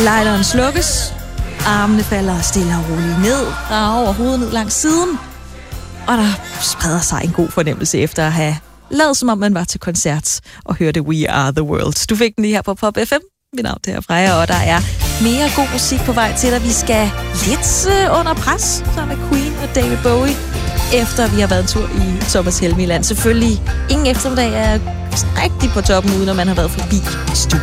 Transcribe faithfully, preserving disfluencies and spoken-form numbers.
Lighteren slukkes. Armene falder stille og roligt ned, rager over hovedet ned langs siden. Og der spreder sig en god fornemmelse efter at have lavet, som om man var til koncert og hørte We Are The World. Du fik den lige her på Pop F M. Mit navn er Freja, og der er mere god musik på vej til dig. Vi skal lidt under pres sammen med Queen og David Bowie, efter vi har været en tur i Thomas Helmig Land. Selvfølgelig ingen eftermiddag er rigtig på toppen, uden at man har været forbi studiet.